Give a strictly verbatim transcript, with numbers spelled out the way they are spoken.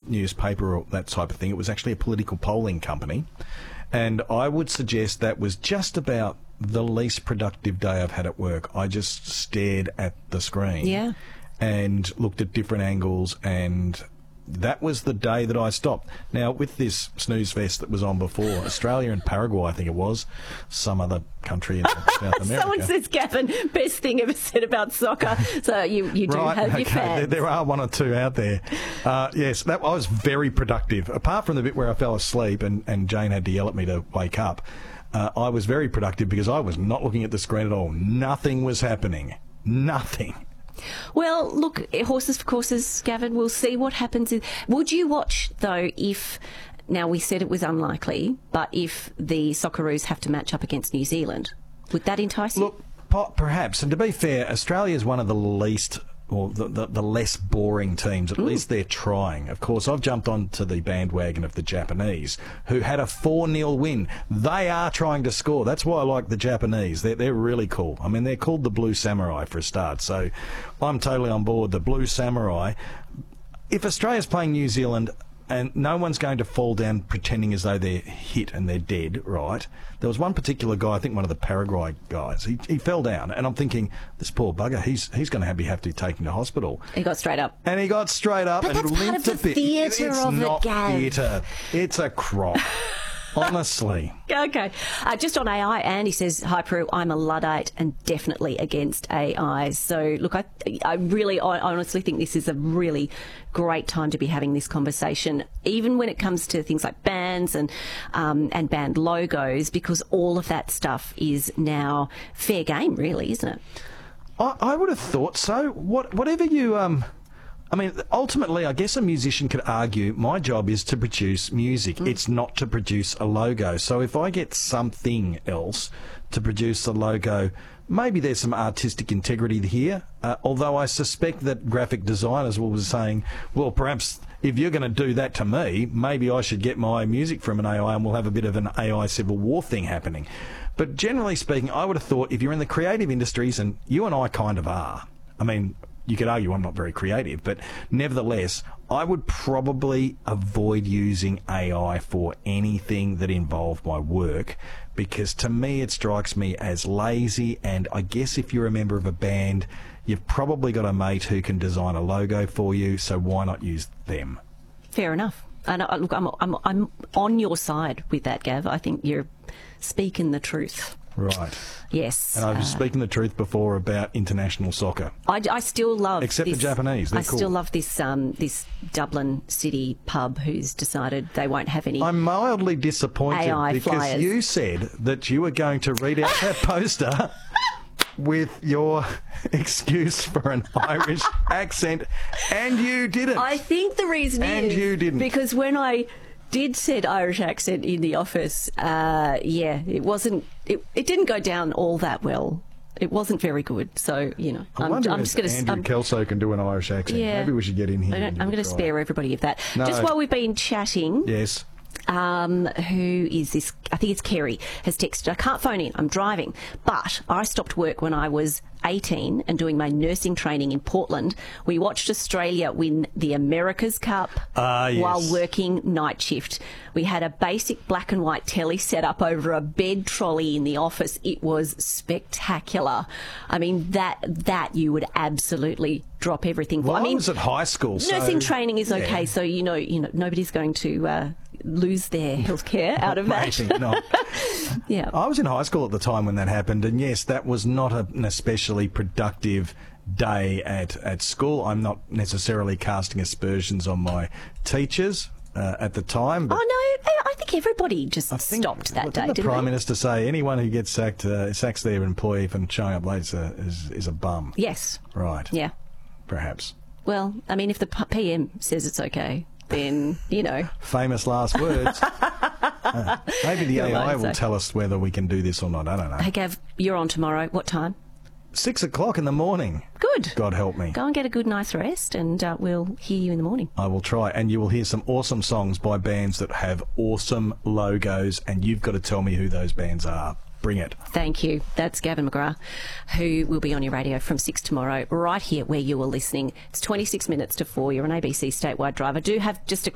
newspaper or that type of thing. It was actually a political polling company. And I would suggest that was just about the least productive day I've had at work. I just stared at the screen. Yeah. And looked at different angles, and that was the day that I stopped. Now, with this snooze fest that was on before, Australia and Paraguay, I think it was, some other country in South America. Someone says, Gavin, best thing ever said about soccer. So you, you do right, have okay. your fans. There, there are one or two out there. Uh, yes, that I was very productive. Apart from the bit where I fell asleep and, and Jane had to yell at me to wake up, uh, I was very productive because I was not looking at the screen at all. Nothing was happening. Nothing. Well, look, horses for courses, Gavin. We'll see what happens. Would you watch, though, if, now we said it was unlikely, but if the Socceroos have to match up against New Zealand, would that entice you? Look, po- perhaps. And to be fair, Australia is one of the least, or the, the, the less boring teams. At mm. least they're trying. Of course, I've jumped onto the bandwagon of the Japanese, who had a four nil win. They are trying to score. That's why I like the Japanese. They're, they're really cool. I mean, they're called the Blue Samurai for a start. So I'm totally on board. The Blue Samurai. If Australia's playing New Zealand, and no one's going to fall down pretending as though they're hit and they're dead, right? There was one particular guy, I think one of the Paraguay guys, he, he fell down, and I'm thinking, this poor bugger, he's he's going to have, be, have to be taken to hospital. He got straight up. And he got straight up but and that's limped part of a the bit. theatre It's of not it, Gav. theatre. It's a crop. Honestly. Okay. Uh, just on A I, Andy says, hi, Prue, I'm a Luddite and definitely against A I. So, look, I, I really, I honestly think this is a really great time to be having this conversation, even when it comes to things like bands and um, and band logos, because all of that stuff is now fair game, really, isn't it? I, I would have thought so. What, whatever you... um. I mean, ultimately, I guess a musician could argue my job is to produce music. Mm. It's not to produce a logo. So if I get something else to produce a logo, maybe there's some artistic integrity here. Uh, although I suspect that graphic designers will be saying, well, perhaps if you're going to do that to me, maybe I should get my music from an A I and we'll have a bit of an A I civil war thing happening. But generally speaking, I would have thought if you're in the creative industries, and you and I kind of are, I mean... You could argue I'm not very creative, but nevertheless, I would probably avoid using A I for anything that involved my work, because to me it strikes me as lazy, and I guess if you're a member of a band, you've probably got a mate who can design a logo for you, so why not use them? Fair enough. And uh, look, I'm, I'm, I'm on your side with that, Gav. I think you're speaking the truth. Right. Yes. And I was uh, speaking the truth before about international soccer. I, I still love Except this, the Japanese. They're I cool. still love this um, this Dublin City pub who's decided they won't have any I'm mildly disappointed A I because flyers. You said that you were going to read out that poster with your excuse for an Irish accent, and you didn't. I think the reason and is you didn't. because when I did said Irish accent in the office, uh, yeah, it wasn't. It, it didn't go down all that well. It wasn't very good. So you know, I I'm, wonder I'm if just going to. Andrew I'm, Kelso can do an Irish accent. yeah, Maybe we should get in here. I don't, and give I'm it going a to try. spare everybody of that. No. Just while we've been chatting. Yes. Um, who is this? I think it's Kerry has texted. I can't phone in. I'm driving. But I stopped work when I was eighteen and doing my nursing training in Portland. We watched Australia win the America's Cup Ah, yes. while working night shift. We had a basic black and white telly set up over a bed trolley in the office. It was spectacular. I mean, that that you would absolutely drop everything for. Well, I mean, I was at high school. So, nursing training is okay, yeah. so you know, you know, nobody's going to uh, lose their health care out of that. Maybe not. Yeah. I was in high school at the time when that happened, and yes, that was not a, an especially productive day at, at school. I'm not necessarily casting aspersions on my teachers uh, at the time. But Oh no, I think everybody just I think, stopped that well, day, didn't the didn't Prime they? Minister say anyone who gets sacked uh, sacks their employee for showing up late is a, is, is a bum? Yes. Right. Yeah. Perhaps. Well, I mean, if the P M says it's okay, then, you know. Famous last words. Uh, maybe the You're A I right, will so. tell us whether we can do this or not. I don't know. Hey, Gav, you're on tomorrow. What time? Six o'clock in the morning. Good. God help me. Go and get a good, nice rest, and uh, we'll hear you in the morning. I will try, and you will hear some awesome songs by bands that have awesome logos, and you've got to tell me who those bands are. Bring it. Thank you. That's Gavin McGrath, who will be on your radio from six tomorrow, right here where you are listening. It's twenty-six minutes to four. You're an A B C statewide driver. Do have just a